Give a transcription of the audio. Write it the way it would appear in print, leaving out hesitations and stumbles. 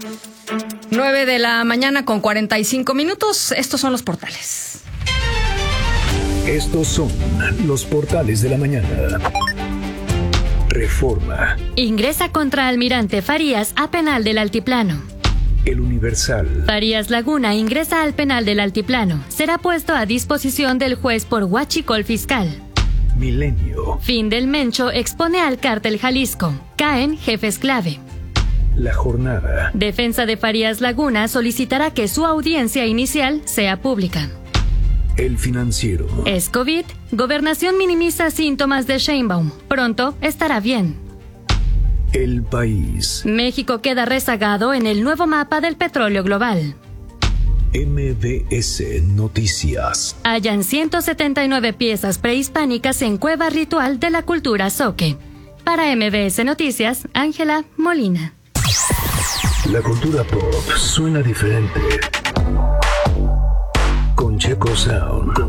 9 de la mañana con 45 minutos. Estos son los portales. Estos son los portales de la mañana. Reforma. Ingresa contra Almirante Farías a penal del Altiplano. El Universal. Farías Laguna ingresa al penal del Altiplano. Será puesto a disposición del juez por huachicol fiscal. Milenio. Fin del Mencho expone al cártel Jalisco. Caen jefes clave. La Jornada. Defensa de Farías Laguna solicitará que su audiencia inicial sea pública. El Financiero. Es COVID. Gobernación minimiza síntomas de Sheinbaum. Pronto estará bien. El País. México queda rezagado en el nuevo mapa del petróleo global. MBS Noticias. Hallan 179 piezas prehispánicas en cueva ritual de la cultura zoque. Para MBS Noticias, Ángela Molina. La cultura pop suena diferente. Con Checo Sound.